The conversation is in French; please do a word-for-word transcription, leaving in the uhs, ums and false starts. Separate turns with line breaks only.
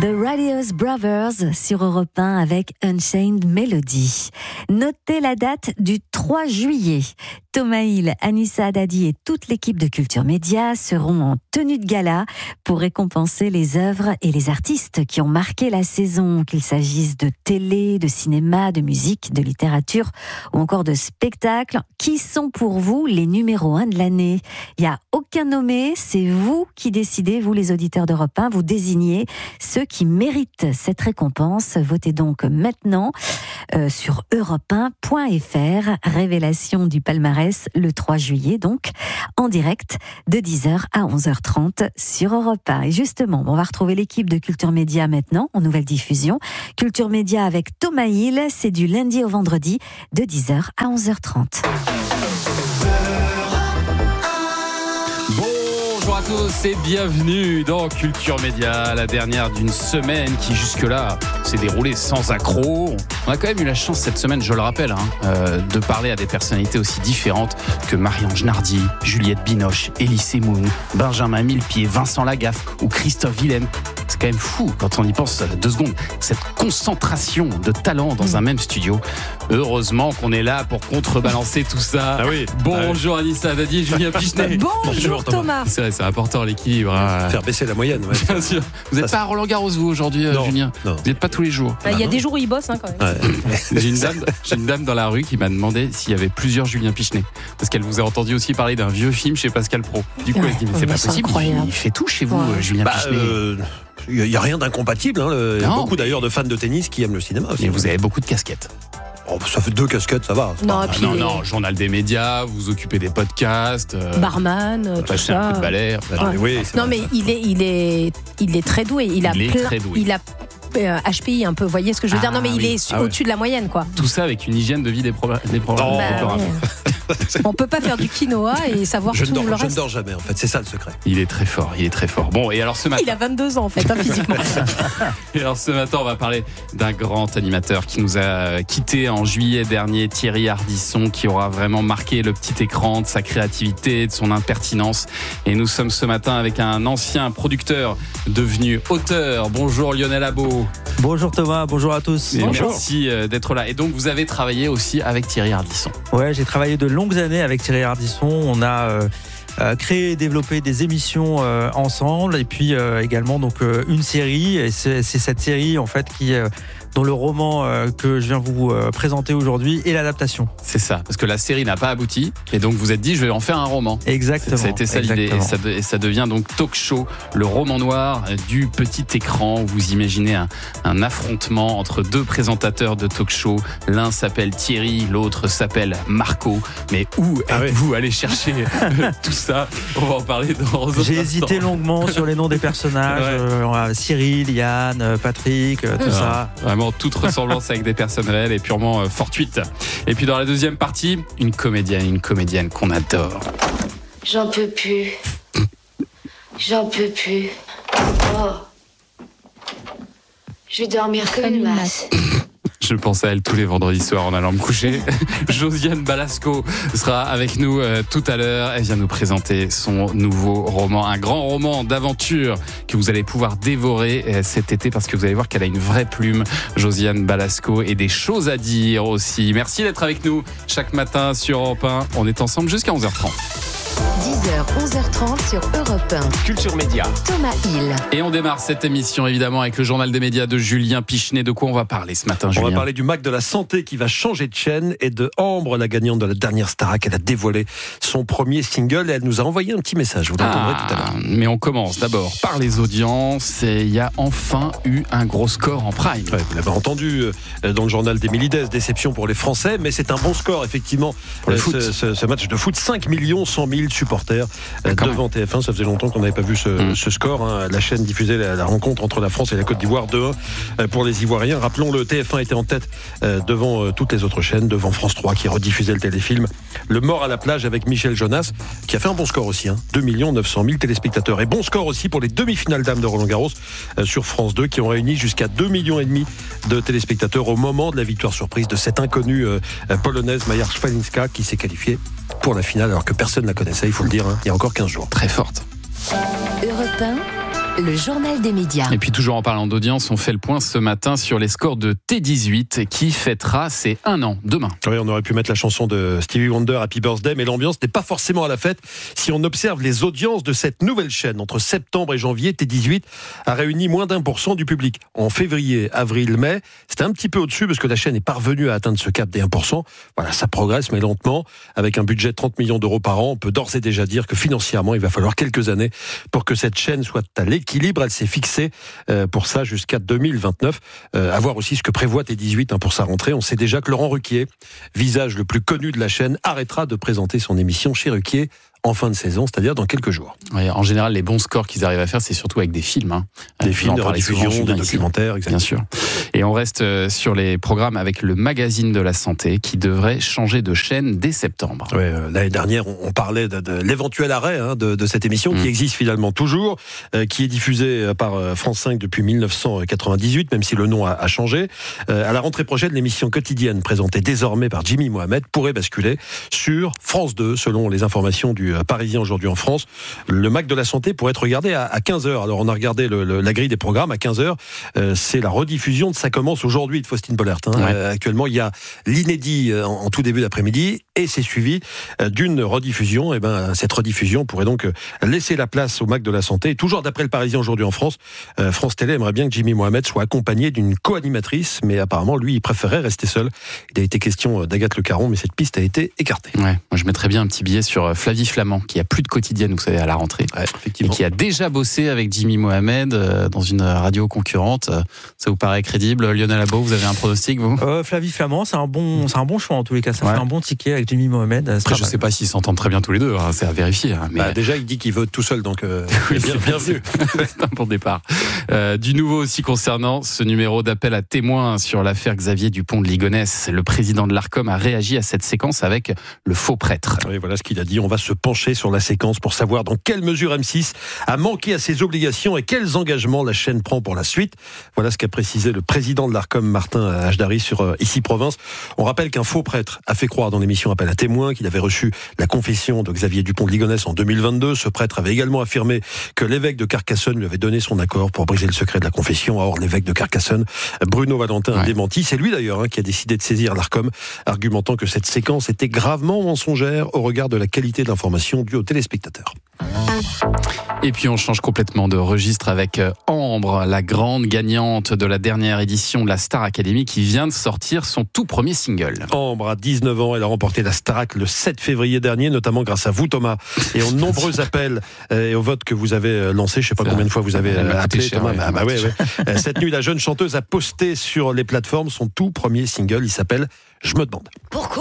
The Radios Brothers sur Europe un avec Unchained Melody. Notez la date du trois juillet. Thomas Hill, Anissa Haddadi et toute l'équipe de Culture Média seront en tenue de gala pour récompenser les œuvres et les artistes qui ont marqué la saison, qu'il s'agisse de télé, de cinéma, de musique, de littérature ou encore de spectacle. Qui sont pour vous les numéros un de l'année ? Il n'y a aucun nommé, c'est vous qui décidez, vous les auditeurs d'Europe un, vous désignez ceux qui méritent cette récompense. Votez donc maintenant euh, sur europe un point f r. Révélation du palmarès le trois juillet, donc en direct de dix heures à onze heures trente sur Europe un. Et justement, on va retrouver l'équipe de Culture Média maintenant en nouvelle diffusion. Culture Média avec Thomas Hill, c'est du lundi au vendredi de dix heures à onze heures trente.
Bonjour à tous et bienvenue dans Culture Média, la dernière d'une semaine qui jusque-là s'est déroulée sans accroc. On a quand même eu la chance cette semaine, je le rappelle, hein, euh, de parler à des personnalités aussi différentes que Marie-Ange Nardi, Juliette Binoche, Elie Moon, Benjamin Millepied, Vincent Lagaffe ou Christophe Willem. C'est quand même fou quand on y pense deux secondes, cette concentration de talents dans un même studio. Heureusement qu'on est là pour contrebalancer tout ça.
Ah oui.
Bonjour ah oui. Anissa Haddadi et Julien Pichenet.
Bonjour, Bonjour Thomas. Thomas.
C'est vrai, c'est important l'équilibre. Hein.
Faire baisser la moyenne. Ouais.
Bien sûr. Vous n'êtes pas à Roland Garros vous aujourd'hui,
non,
Julien
non.
Vous n'êtes pas tous les jours.
Il bah, y a des jours où il bosse hein, quand même.
Ouais. j'ai, une dame, j'ai une dame dans la rue qui m'a demandé s'il y avait plusieurs Julien Pichenet. Parce qu'elle vous a entendu aussi parler d'un vieux film chez Pascal Praud. Du coup, ouais, elle se dit mais c'est pas c'est possible. Incroyable. Il fait tout chez vous, ouais. Julien bah, Pichenet. Euh...
Il n'y a rien d'incompatible. Hein. Il y a non, beaucoup mais... d'ailleurs de fans de tennis qui aiment le cinéma aussi.
Et vous avez beaucoup de casquettes.
Oh, ça fait deux casquettes, ça va.
Non,
ah, non, les... non, journal des médias, vous occupez des podcasts. Euh,
Barman, tout ça.
Un peu de balai.
Ouais. Ah, oui, non, vrai. mais il est, il, est, il est très doué. Il,
il
a
est
plein,
très doué.
Il a euh, H P I un peu, vous voyez ce que je veux ah, dire ? Non, mais oui. il est ah, au-dessus ouais. de la moyenne, quoi.
Tout ça avec une hygiène de vie des problèmes. Des pro-
oh, bah, ouais. On peut pas faire du quinoa et savoir
je
tout
dors,
le
je
reste.
Je ne dors jamais, en fait, c'est ça le secret.
Il est très fort, il est très fort. Bon, et alors ce matin...
Il a vingt-deux ans, en fait, hein, physiquement.
Et alors ce matin, on va parler d'un grand animateur qui nous a quittés en juillet dernier, Thierry Ardisson, qui aura vraiment marqué le petit écran de sa créativité, de son impertinence. Et nous sommes ce matin avec un ancien producteur devenu auteur. Bonjour Lionel Abeau.
Bonjour Thomas, bonjour à tous.
Et
bonjour.
Merci d'être là. Et donc vous avez travaillé aussi avec Thierry Ardisson.
Ouais, j'ai travaillé de longues années avec Thierry Ardisson. On a euh, euh, créé et développé des émissions euh, ensemble et puis euh, également donc euh, une série. Et c'est, c'est cette série en fait qui euh, dont le roman euh, que je viens vous euh, présenter aujourd'hui est l'adaptation.
C'est ça, parce que la série n'a pas abouti et donc vous êtes dit je vais en faire un roman.
Exactement.
Ça a été ça l'idée et ça, et ça devient donc Talk Show, le roman noir du petit écran où vous imaginez un, un affrontement entre deux présentateurs de talk show. L'un s'appelle Thierry, l'autre s'appelle Marco. Mais où ah êtes-vous oui. allé chercher tout ça ? On va en parler dans un
J'ai
instant.
hésité longuement sur les noms des personnages, ouais. euh, Cyril, Yann, Patrick, euh, tout ah, ça.
Vraiment toute ressemblance avec des personnes réelles est purement euh, fortuite. Et puis dans la deuxième partie, une comédienne, une comédienne qu'on adore.
J'en peux plus. J'en peux plus. Oh. Je vais dormir comme une masse.
Je pense à elle tous les vendredis soirs en allant me coucher. Josiane Balasco sera avec nous euh, tout à l'heure. Elle vient nous présenter son nouveau roman, un grand roman d'aventure que vous allez pouvoir dévorer euh, cet été parce que vous allez voir qu'elle a une vraie plume, Josiane Balasco, et des choses à dire aussi. Merci d'être avec nous chaque matin sur Europe un. On est ensemble jusqu'à onze heures trente.
dix heures, onze heures trente sur Europe un.
Culture Média.
Thomas Hill.
Et on démarre cette émission évidemment avec le journal des médias de Julien Pichenet. De quoi on va parler ce matin, Julien ?
On va parler du Mac de la santé qui va changer de chaîne et de Ambre, la gagnante de la dernière Starac. Elle a dévoilé son premier single et elle nous a envoyé un petit message. Vous l'entendrez ah, tout à l'heure.
Mais on commence d'abord par les audiences. Il y a enfin eu un gros score en prime.
Ouais, vous l'avez entendu dans le journal d'Émilie Dès, déception pour les Français, mais c'est un bon score effectivement.
Pour le
ce,
foot.
Ce, ce match de foot, cinq millions cent mille supporters devant T F un. Ça faisait longtemps qu'on n'avait pas vu ce, mmh. ce score. Hein. La chaîne diffusait la, la rencontre entre la France et la Côte d'Ivoire deux un pour les Ivoiriens. Rappelons-le, T F un était en tête devant toutes les autres chaînes, devant France trois qui rediffusait le téléfilm Le Mort à la plage avec Michel Jonas, qui a fait un bon score aussi, hein. deux millions neuf cent mille téléspectateurs. Et bon score aussi pour les demi-finales dames de Roland Garros euh, sur France deux, qui ont réuni jusqu'à deux millions et demi de téléspectateurs au moment de la victoire surprise de cette inconnue euh, polonaise Maja Szwalinska, qui s'est qualifiée pour la finale alors que personne ne la connaissait, il faut le dire, hein, il y a encore quinze jours.
Très forte.
Europe un,
Le journal des médias.
Et puis toujours en parlant d'audience, on fait le point ce matin sur les scores de T dix-huit qui fêtera ses un an demain.
Oui, on aurait pu mettre la chanson de Stevie Wonder, Happy Birthday, mais l'ambiance n'est pas forcément à la fête. Si on observe les audiences de cette nouvelle chaîne, entre septembre et janvier, T dix-huit a réuni moins d'un pour cent du public. En février, avril, mai, c'était un petit peu au-dessus parce que la chaîne est parvenue à atteindre ce cap des un pour cent. Voilà, ça progresse, mais lentement. Avec un budget de trente millions d'euros par an, on peut d'ores et déjà dire que financièrement, il va falloir quelques années pour que cette chaîne soit à l'équilibre. Elle s'est fixée euh, pour ça jusqu'à deux mille vingt-neuf. Euh, à voir aussi ce que prévoit T dix-huit hein, pour sa rentrée. On sait déjà que Laurent Ruquier, visage le plus connu de la chaîne, arrêtera de présenter son émission chez Ruquier en fin de saison, c'est-à-dire dans quelques jours.
Oui, en général, les bons scores qu'ils arrivent à faire, c'est surtout avec des films. Hein.
Des euh, films, des rediffusions, des documentaires,
exactement. Bien sûr. Et on reste sur les programmes avec le magazine de la santé qui devrait changer de chaîne dès septembre.
Ouais, euh, l'année dernière, on parlait de, de l'éventuel arrêt hein, de, de cette émission mmh. qui existe finalement toujours, euh, qui est diffusée par France cinq depuis dix-neuf cent quatre-vingt-dix-huit, même si le nom a, a changé. Euh, à la rentrée prochaine, l'émission quotidienne présentée désormais par Jimmy Mohamed pourrait basculer sur France deux, selon les informations du Parisien aujourd'hui en France. Le Mac de la santé pourrait être regardé à quinze heures. Alors on a regardé le, le, la grille des programmes à quinze heures. Euh, c'est la rediffusion de Ça commence aujourd'hui de Faustine Bollert. Hein. Ouais. Euh, actuellement, il y a l'inédit en, en tout début d'après-midi et c'est suivi euh, d'une rediffusion. Et ben cette rediffusion pourrait donc euh, laisser la place au Mac de la santé. Et toujours d'après le Parisien aujourd'hui en France, euh, France Télé aimerait bien que Jimmy Mohamed soit accompagné d'une co-animatrice, mais apparemment lui, il préférait rester seul. Il a été question d'Agathe Le Caron, mais cette piste a été écartée.
Ouais, moi je mettrais bien un petit billet sur Flavie Flamand, qui a plus de quotidienne, vous savez, à la rentrée,
ouais,
et qui a déjà bossé avec Jimmy Mohamed euh, dans une radio concurrente. Ça vous paraît crédible, Lionel Abo? Vous avez un pronostic, vous?
euh, Flavie Flamand, c'est un bon, c'est un bon choix en tous les cas. Ça ouais. fait un bon ticket avec Jimmy Mohamed.
Après, je ne sais pas s'ils s'entendent très bien tous les deux. Hein, c'est à vérifier. Hein, mais...
bah, déjà, il dit qu'il vote tout seul, donc euh,
oui,
bien, bienvenue.
C'est un bon départ. Euh, du nouveau aussi concernant ce numéro d'appel à témoins sur l'affaire Xavier Dupont de Ligonnès. Le président de l'Arcom a réagi à cette séquence avec le faux prêtre.
Oui, voilà ce qu'il a dit. On va se pencher sur la séquence pour savoir dans quelle mesure M six a manqué à ses obligations et quels engagements la chaîne prend pour la suite. Voilà ce qu'a précisé le président de l'Arcom, Martin Hajdari, sur euh, Ici Province. On rappelle qu'un faux prêtre a fait croire dans l'émission Appel à témoins qu'il avait reçu la confession de Xavier Dupont de Ligonnès en deux mille vingt-deux. Ce prêtre avait également affirmé que l'évêque de Carcassonne lui avait donné son accord pour briser le secret de la confession. Or, l'évêque de Carcassonne, Bruno Valentin, ouais. a démenti. C'est lui d'ailleurs hein, qui a décidé de saisir l'Arcom, argumentant que cette séquence était gravement mensongère au regard de la qualité de l'information due aux téléspectateurs.
Et puis on change complètement de registre avec Ambre, la grande gagnante de la dernière édition de la Star Academy qui vient de sortir son tout premier single.
Ambre a dix-neuf ans, elle a remporté la Starac le sept février dernier, notamment grâce à vous Thomas et aux nombreux appels et aux votes que vous avez lancés. Je ne sais pas combien de fois vous avez appelé cher, Thomas. Ouais, bah, bah, ouais, ouais. Cette nuit, la jeune chanteuse a posté sur les plateformes son tout premier single, il s'appelle Je me demande.
Pourquoi ?